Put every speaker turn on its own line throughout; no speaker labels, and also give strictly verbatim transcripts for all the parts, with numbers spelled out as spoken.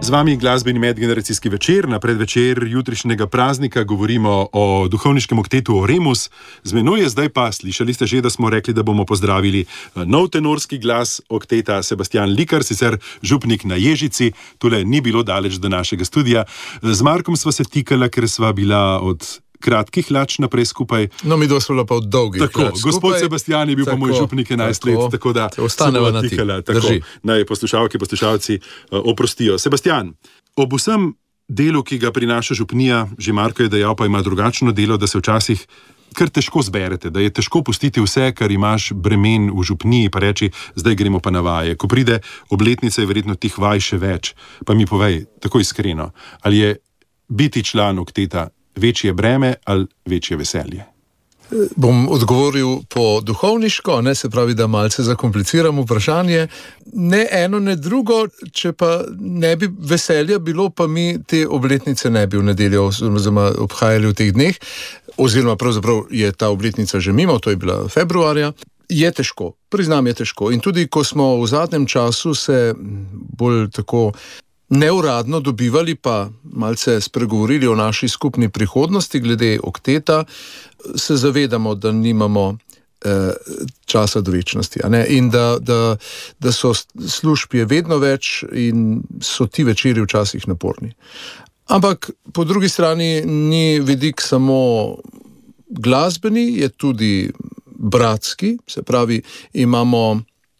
Z vami glasbeni medgeneracijski večer, na predvečer jutrišnjega praznika govorimo o duhovniškem oktetu Oremus. Z menoj je zdaj pa, slišali ste že, da smo rekli, da bomo pozdravili nov tenorski glas okteta Sebastian Likar, sicer župnik na Ježici, tule ni bilo daleč do našega studia. Z Markom sva se tikala, ker sva bila od kratkih hlač naprej skupaj.
No, mi dva smo pa od dolgih
tako,
hlač skupaj.
Gospod Sebastian je bil pa moj župnik enajst let, tako da
ostaneva na ti.
Tako, naj poslušalke, poslušalci uh, oprostijo. Sebastian, ob vsem delu, ki ga prinaša župnija, že Marko je dejal, pa ima drugačno delo, da se včasih kar težko zberete, da je težko pustiti vse, kar imaš bremen v župniji, pa reči, zdaj gremo pa na vaje. Ko pride obletnica, je verjetno tih vaj še več. Pa mi povej, tako iskreno, ali je biti član okteta večje breme ali večje veselje?
Bom odgovoril po duhovniško, ne, se pravi, da malce zakompliciram vprašanje. Ne eno, ne drugo, če pa ne bi veselja bilo, pa mi te obletnice ne bi v nedeljo oziroma obhajali v teh dneh, oziroma pravzaprav je ta obletnica že mimo, to je bila februarja. Je težko, priznam, je težko. In tudi, ko smo v zadnjem času se bolj tako neuradno dobivali, pa malce spregovorili o naši skupni prihodnosti glede okteta, se zavedamo, da nimamo eh, časa do večnosti, a ne? In da, da, da so služb je vedno več in so ti večeri včasih naporni. Ampak po drugi strani ni vidik samo glasbeni, je tudi bratski, se pravi, imamo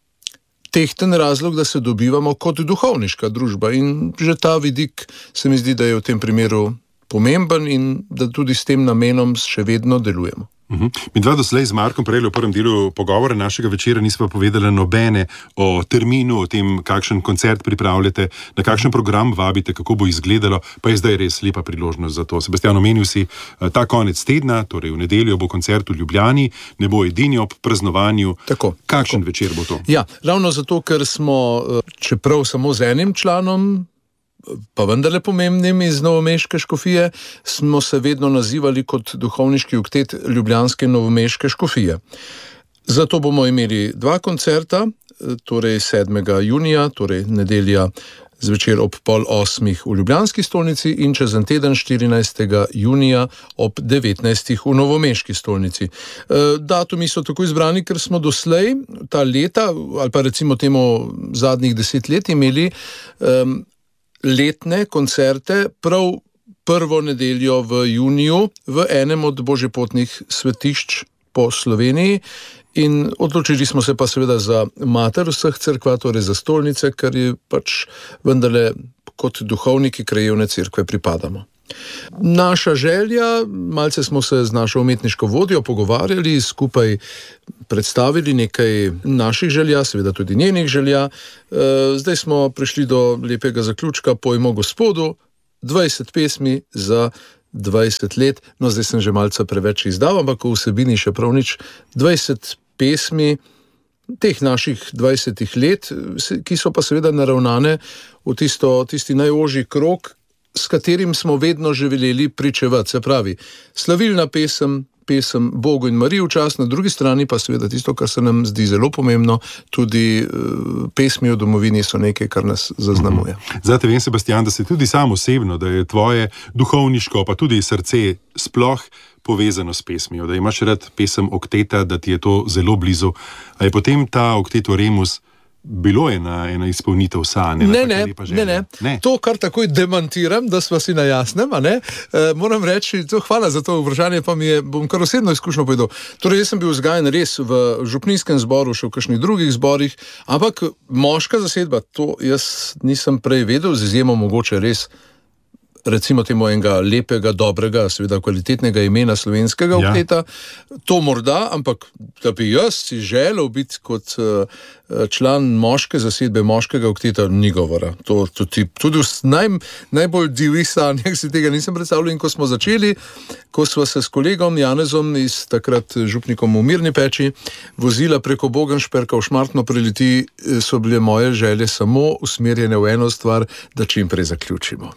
tehten razlog, da se dobivamo kot duhovniška družba in že ta vidik se mi zdi, da je v tem primeru pomemben in da tudi s tem namenom še vedno delujemo.
Uhum. Mi dva doslej z Markom prejeli v prvem delu pogovora našega večera nisva povedala nobene o terminu, o tem, kakšen koncert pripravljate, na kakšen program vabite, kako bo izgledalo, pa je zdaj res lepa priložnost za to. Sebastian, omenil si ta konec tedna, torej v nedeljo bo koncert v Ljubljani, ne bo edini ob praznovanju.
Tako,
kakšen
tako.
večer bo to?
Ja, ravno zato, ker smo, čeprav samo z enim članom, pa vendarle pomembnim iz novomeške škofije, smo se vedno nazivali kot duhovniški oktet ljubljanske novomeške škofije. Zato bomo imeli dva koncerta, torej sedmega junija, torej nedelja zvečer ob pol osmih v ljubljanski stolnici in čez en teden štirinajstega junija ob devetnajstih v novomeški stolnici. Datumi so tako izbrani, ker smo doslej ta leta, ali pa recimo temu zadnjih deset let imeli um, letne koncerte prav prvo nedeljo v juniju v enem od božjepotnih svetišč po Sloveniji in odločili smo se pa seveda za mater vseh cerkva, torej za stolnice, ker je pač vendarle kot duhovniki krajevne cerkve pripadamo. Naša želja, malce smo se z našo umetniško vodjo pogovarjali, skupaj predstavili nekaj naših želja, seveda tudi njenih želja. Zdaj smo prišli do lepega zaključka, pojmo Gospodu, dvajset pesmi za dvajset let, no zdaj sem že malce preveč izdal, ampak v vsebini še prav nič, dvajset pesmi teh naših dvajsetih let, ki so pa seveda naravnane v tisto, tisti najožji krog, s katerim smo vedno želeli pričevati, se pravi, slavilna pesem, pesem Bogu in Mariji v čas, na drugi strani pa seveda tisto, kar se nam zdi zelo pomembno, tudi uh, pesmi o domovini so nekaj, kar nas zaznamuje.
Zdaj vem, Sebastian, da si tudi sam osebno, da je tvoje duhovniško, pa tudi srce sploh povezano s pesmijo, da imaš rad pesem okteta, da ti je to zelo blizu. A je potem ta oktet Oremus bilo ena, ena izpolnitev sanje?
Ne, ne, ne, ne, ne. To kar takoj demantiram, da sva si na jasnem, a ne? E, moram reči, to, hvala za to vprašanje, pa mi je, bom kar osebno izkušnjo povedal. Torej, jaz sem bil vzgajen res v župnijskem zboru, še v kakšnih drugih zborih, ampak moška zasedba, to jaz nisem prej vedel, z izjemo mogoče res recimo temu enega lepega, dobrega, seveda kvalitetnega imena slovenskega okteta. Ja. To morda, ampak da bi jaz si želel biti kot uh, član moške zasedbe, moškega okteta, ni govora. To, to ti, tudi v naj, najbolj divjih sanjah si tega nisem predstavljal. In ko smo začeli, ko smo se s kolegom Janezom iz takrat župnikom v Mirni Peči vozila preko Bogenšperka v Šmartno pri Litiji, so bile moje želje samo usmerjene v eno stvar, da čim prej zaključimo.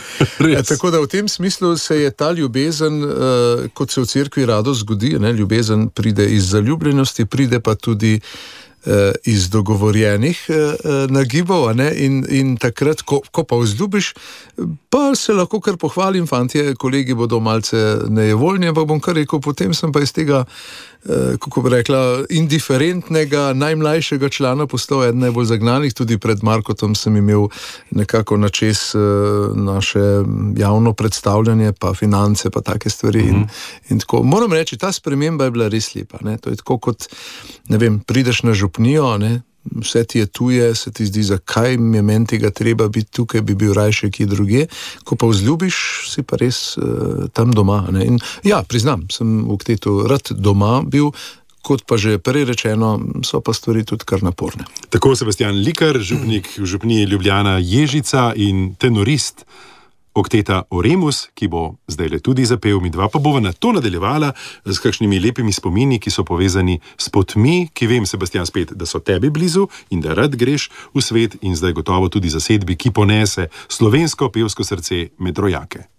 E, tako da v tem smislu se je ta ljubezen, uh, kot se v cerkvi rado zgodi, ne, ljubezen pride iz zaljubljenosti, pride pa tudi iz dogovorjenih nagibov, a ne, in, in takrat, ko, ko pa vzljubiš, pa se lahko kar pohvalim, fantje, kolegi bodo malce nejevoljni, ampak bom kar rekel, potem sem pa iz tega, kako bi rekla, indiferentnega, najmlajšega člana postal eden najbolj zagnanih, tudi pred Markotom sem imel nekako na čez naše javno predstavljanje, pa finance, pa take stvari. Mm-hmm. in, in tako, moram reči, ta sprememba je bila res lepa, ne? To je tako kot, ne vem, prideš na župnijo, ne? Vse ti je tuje, se ti zdi, zakaj mi je meni tega treba biti tukaj, bi bil rajše kje druge, ko pa vzljubiš, si pa res uh, tam doma. Ne? In ja, priznam, sem v Oktetu rad doma bil, kot pa že prej rečeno, so pa stvari tudi kar naporne.
Tako Sebastijan Likar, župnik v župniji Ljubljana Ježica in tenorist Okteta Oremus, ki bo zdaj le tudi zapel, mi dva pa bova na to nadaljevala s kakšnimi lepimi spomini, ki so povezani s potmi, ki vem, Sebastijan, spet, da so tebi blizu in da rad greš v svet in zdaj gotovo tudi zasedbi, ki ponese slovensko pevsko srce med rojake.